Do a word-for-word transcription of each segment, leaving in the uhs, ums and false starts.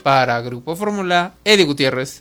para Grupo Fórmula, Eddie Gutiérrez.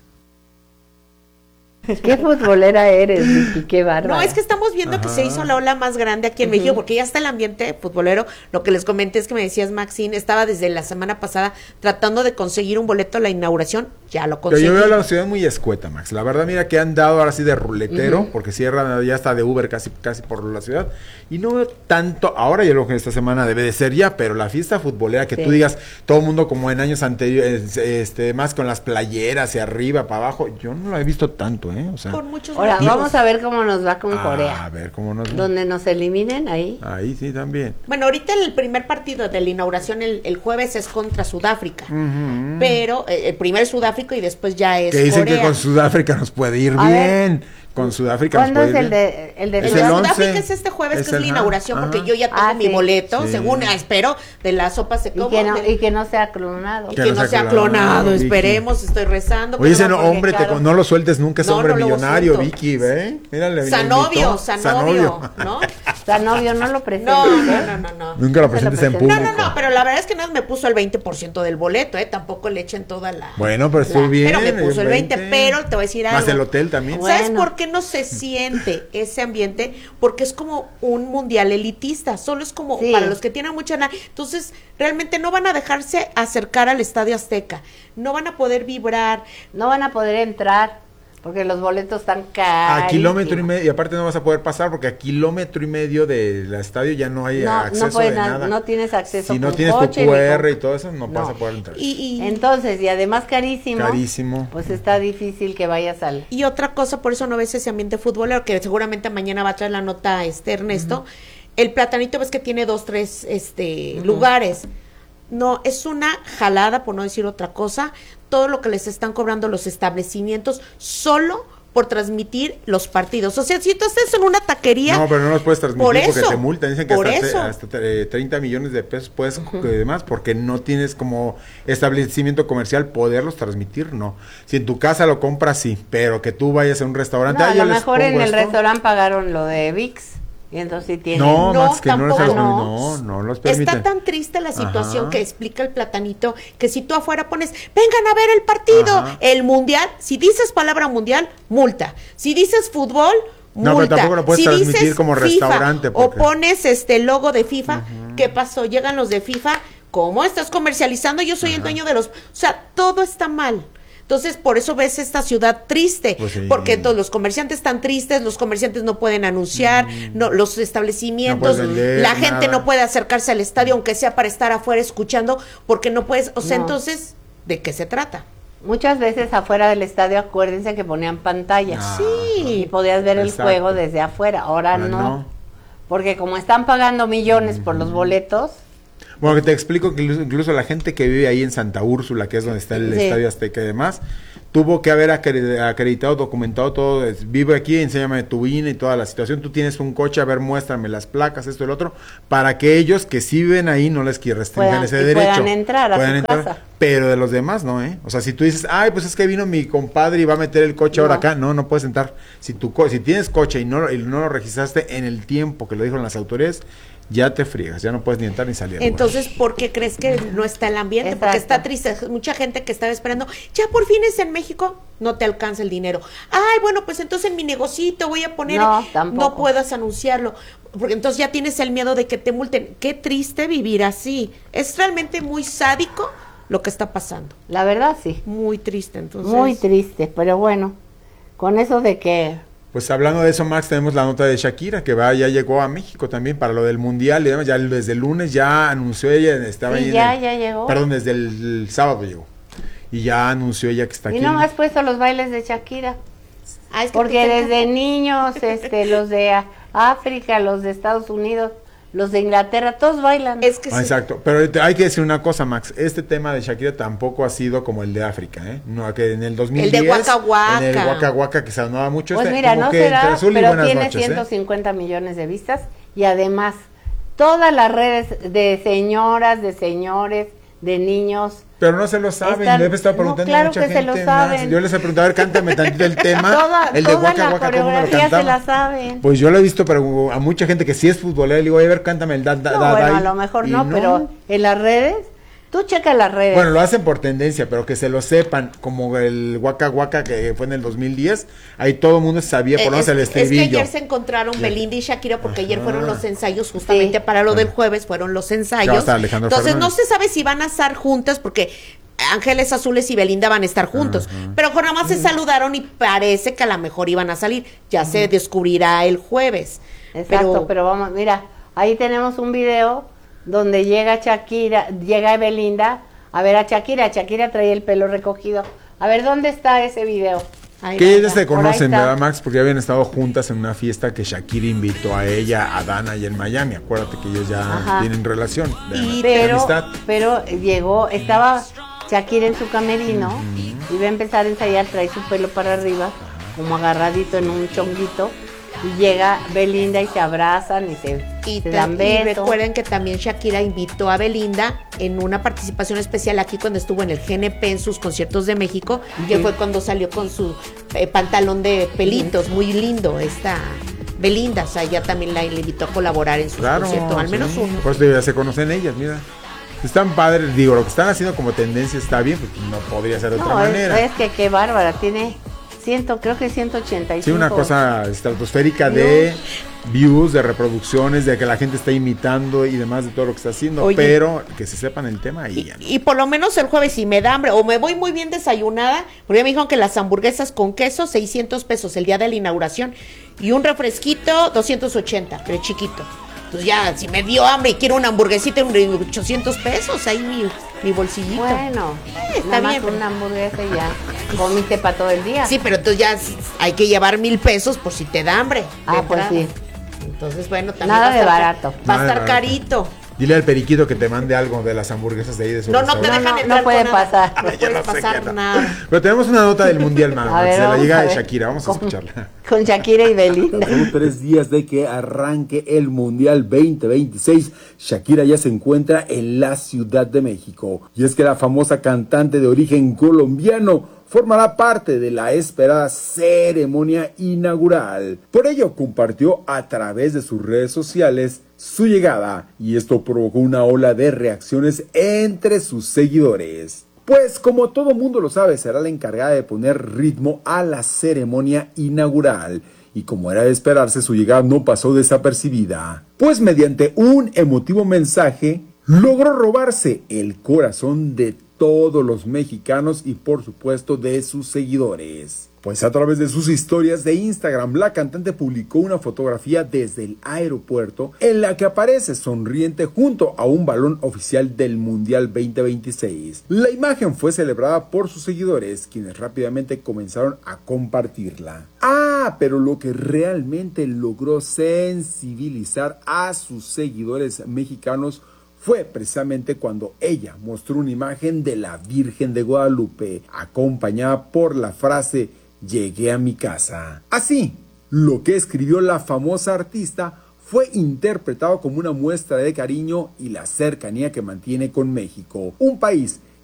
Qué futbolera eres, Vicky, qué bárbara. No, es que estamos viendo Ajá. que se hizo la ola más grande aquí en uh-huh. México, porque ya está el ambiente futbolero. Lo que les comenté es que me decías, Maxine, estaba desde la semana pasada tratando de conseguir un boleto a la inauguración, ya lo conseguí. Pero yo veo la ciudad muy escueta, Max. La verdad, mira que han dado ahora sí de ruletero, uh-huh. porque cierran ya está de Uber casi casi por la ciudad. Y no veo tanto, ahora yo creo que esta semana debe de ser ya, pero la fiesta futbolera, que sí. tú digas, todo el mundo como en años anteriores, este más con las playeras hacia arriba, para abajo, yo no la he visto tanto, ¿eh? O sea, con muchos ahora vamos a ver cómo nos va con ah, Corea. A ver cómo nos va. Donde nos eliminen ahí. Ahí sí también. Bueno, ahorita el primer partido de la inauguración el, el jueves es contra Sudáfrica. Uh-huh. Pero eh, el primer es Sudáfrica y después ya es que dicen Corea. Que con Sudáfrica nos puede ir a bien. Ver. Con Sudáfrica ¿Cuándo nos es puede el de el de, el de Sudáfrica es este jueves, es que es la inauguración, ajá. porque yo ya tengo ah, mi sí. boleto, sí. según ah, espero, de la sopa se come. Y, que no, y que no sea clonado. Y que, que no, no sea clonado, clonado Vicky. Esperemos, estoy rezando. Oye, ese no, hombre, te, no lo sueltes nunca, es no, hombre no millonario, Vicky, ¿ve? Mírale. Sanovio, Sanovio, ¿no? Sanovio, no lo presentes. No, no, no, no, no. Nunca lo presentes en público. No, no, no, pero la verdad es que no me puso el veinte por ciento del boleto, ¿eh? Tampoco le echen toda la... Bueno, pero estuvo bien. Pero me puso el veinte, pero te voy a decir algo. Más el hotel también. ¿Sabes por qué no se siente ese ambiente? Porque es como un mundial elitista, solo es como sí. para los que tienen mucha lana. Entonces realmente no van a dejarse acercar al Estadio Azteca, no van a poder vibrar, no van a poder entrar porque los boletos están caros. A kilómetro y medio, y aparte no vas a poder pasar porque a kilómetro y medio del estadio ya no hay no, acceso no puede de na- nada. No tienes acceso. Si no con tienes coche, tu cu erre con... y todo eso, no, no vas a poder entrar. Y, y entonces, y además carísimo. Carísimo. Pues está difícil que vayas al... Y otra cosa, por eso no ves ese ambiente futbolero, que seguramente mañana va a traer la nota este Ernesto. Uh-huh. El Platanito ves que tiene dos, tres este uh-huh. lugares. No, es una jalada, por no decir otra cosa, todo lo que les están cobrando los establecimientos solo por transmitir los partidos. O sea, si tú estás en una taquería... No, pero no los puedes transmitir por porque eso, te multan. Dicen que por hasta, eso. hasta treinta millones de pesos puedes uh-huh. demás porque no tienes como establecimiento comercial poderlos transmitir, no. Si en tu casa lo compras, sí, pero que tú vayas a un restaurante... No, a lo mejor en el esto. restaurante pagaron lo de V I X. Y entonces sí tienen... No, no Max, que tampoco, no, les, no. no, no los permiten. Está tan triste la situación Ajá. que explica el Platanito, que si tú afuera pones, vengan a ver el partido, Ajá. el mundial, si dices palabra mundial, multa. Si dices fútbol, multa. No, pero tampoco lo puedes si transmitir dices como FIFA, restaurante. Porque... o pones este logo de FIFA, uh-huh. ¿qué pasó? Llegan los de FIFA, ¿cómo estás comercializando? Yo soy Ajá. el dueño de los... O sea, todo está mal. Entonces, por eso ves esta ciudad triste, pues sí. porque todos los comerciantes están tristes, los comerciantes no pueden anunciar, mm. no, los establecimientos, no vender, la gente nada. No puede acercarse al estadio, aunque sea para estar afuera escuchando, porque no puedes, o sea, no. Entonces, ¿de qué se trata? Muchas veces afuera del estadio, acuérdense que ponían pantallas, ah, sí, y podías ver exacto. el juego desde afuera, ahora no, no, porque como están pagando millones mm. por los boletos. Bueno, que te explico que incluso, incluso la gente que vive ahí en Santa Úrsula, que es donde está el sí. Estadio Azteca y demás, tuvo que haber acreditado, documentado todo, vive aquí, enséñame tu I N E y toda la situación, tú tienes un coche, a ver, muéstrame las placas, esto y lo otro, para que ellos que sí viven ahí no les restringan ese derecho. Puedan entrar a puedan su entrar, casa. Pero de los demás no, ¿eh? O sea, si tú dices, ay, pues es que vino mi compadre y va a meter el coche no. ahora acá, no, no puedes entrar. Si tu co- si tienes coche y no, y no lo registraste en el tiempo que lo dijeron las autoridades, ya te friegas, ya no puedes ni entrar ni salir. Entonces, ¿por qué crees que no está el ambiente? Exacto. Porque está triste, mucha gente que estaba esperando, ya por fin es en México, no te alcanza el dinero. Ay, bueno, pues entonces en mi negocito voy a poner, no, no puedas anunciarlo, porque entonces ya tienes el miedo de que te multen. Qué triste vivir así, es realmente muy sádico lo que está pasando. La verdad, sí. Muy triste, entonces. Muy triste, pero bueno, con eso de que... Pues hablando de eso, Max, tenemos la nota de Shakira, que va ya llegó a México también para lo del Mundial, y además ya desde el lunes ya anunció ella, estaba sí, ahí ya, en el, ya llegó. Perdón, desde el, el sábado llegó, y ya anunció ella que está y aquí. Y no me has puesto los bailes de Shakira, ah, es que porque desde niños, este, los de África, los de Estados Unidos, los de Inglaterra, todos bailan. Es que ah, sí. Exacto, pero te, hay que decir una cosa, Max, este tema de Shakira tampoco ha sido como el de África, ¿eh? No, que en el dos mil diez, el de Waka Waka, en el Waka Waka que se sonaba mucho. Pues este, mira, no que será, pero tiene noches, ciento cincuenta ¿eh? millones de vistas, y además, todas las redes de señoras, de señores, de niños... Pero no se lo saben, están, debe estar preguntando no, claro a mucha que gente. se lo saben. Más. Yo les he preguntado, a ver, cántame tantito el tema. Toda, el de toda Waka la Waka, ¿cómo me lo coreografía cantaba? se la saben. Pues yo lo he visto, pero a mucha gente que sí es futbolera, le digo, a ver, cántame el da, da, no, da. bueno, da, a lo mejor no, no, pero en las redes Tú checa las redes. Bueno, lo hacen por tendencia, pero que se lo sepan, como el Waka Waka que fue en el dos mil diez, ahí todo el mundo sabía por lo menos el estribillo. Es que ayer se encontraron Belinda y Shakira porque Ajá. ayer fueron los ensayos, justamente sí. para lo del jueves fueron los ensayos. Entonces Fernández. No se sabe si van a estar juntas porque Ángeles Azules y Belinda van a estar juntos, Ajá. pero nada más se saludaron y parece que a lo mejor iban a salir. Ya Ajá. se descubrirá el jueves. Exacto, pero, pero vamos, mira, ahí tenemos un video donde llega Shakira, llega Belinda a ver a Shakira. Shakira traía el pelo recogido. A ver, ¿dónde está ese video? Ahí que ellas se conocen, ¿verdad, Max? Porque habían estado juntas en una fiesta que Shakira invitó a ella, a Dana y en Miami. Acuérdate que ellos ya Ajá. tienen relación de, y, de pero, amistad. Pero llegó, estaba Shakira en su camerino uh-huh. y va a empezar a ensayar, trae su pelo para arriba, como agarradito en un chonguito. Y llega Belinda y se abrazan y se, y se dan besos. Y recuerden que también Shakira invitó a Belinda en una participación especial aquí cuando estuvo en el G N P en sus conciertos de México, uh-huh. que fue cuando salió con su eh, pantalón de pelitos, uh-huh. muy lindo esta Belinda. O sea, ella también la le invitó a colaborar en sus claro, conciertos, al menos sí. uno. Pues ya se conocen ellas, mira. Están padres, digo, lo que están haciendo como tendencia está bien, porque no podría ser de no, otra es, manera. Es que qué bárbara, tiene... Ciento, creo que ciento ochenta y cinco. Sí, una cosa estratosférica de views, de reproducciones, de que la gente está imitando y demás de todo lo que está haciendo, Oye, pero que se sepan el tema y, y ya. No. Y por lo menos el jueves si me da hambre o me voy muy bien desayunada, porque ya me dijeron que las hamburguesas con queso, seiscientos pesos el día de la inauguración y un refresquito, doscientos ochenta, pero chiquito. Entonces ya, si me dio hambre y quiero una hamburguesita de ochocientos pesos, ahí mi, mi bolsillito. Bueno, eh, está bien. Más una hamburguesa y ya comiste para todo el día. Sí, pero entonces ya hay que llevar mil pesos por si te da hambre. Ah, pues sí. Entonces, bueno, también Nada va a de estar, barato. Va a estar carito. Dile al periquito que te mande algo de las hamburguesas de ahí de su No, no te dejan no, entrar. No puede pasar. No puede no pasar nada. Pero tenemos una nota del Mundial, mamá. Ver, se la llega de ver. Shakira. Vamos a con, escucharla. Con Shakira y Belinda. En tres días de que arranque el Mundial veinte veintiséis, Shakira ya se encuentra en la Ciudad de México. Y es que la famosa cantante de origen colombiano formará parte de la esperada ceremonia inaugural. Por ello, compartió a través de sus redes sociales su llegada, y esto provocó una ola de reacciones entre sus seguidores. Pues como todo mundo lo sabe, será la encargada de poner ritmo a la ceremonia inaugural. Y como era de esperarse, su llegada no pasó desapercibida. Pues mediante un emotivo mensaje, logró robarse el corazón de todos los mexicanos y por supuesto de sus seguidores. Pues a través de sus historias de Instagram, la cantante publicó una fotografía desde el aeropuerto en la que aparece sonriente junto a un balón oficial del Mundial veinte veintiséis. La imagen fue celebrada por sus seguidores, quienes rápidamente comenzaron a compartirla. Ah, pero lo que realmente logró sensibilizar a sus seguidores mexicanos fue precisamente cuando ella mostró una imagen de la Virgen de Guadalupe, acompañada por la frase "llegué a mi casa". Así, lo que escribió la famosa artista fue interpretado como una muestra de cariño y la cercanía que mantiene con México, un país